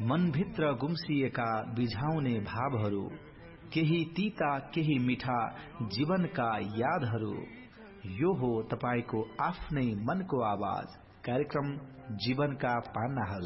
मनभित्र गुम्सिएका बिझाउने भावहरू, केही तीता केही मिठा जीवनका यादहरू। यो हो तपाईको आफ्नै मनको आवाज, कार्यक्रम जीवनका पान्नाहरू।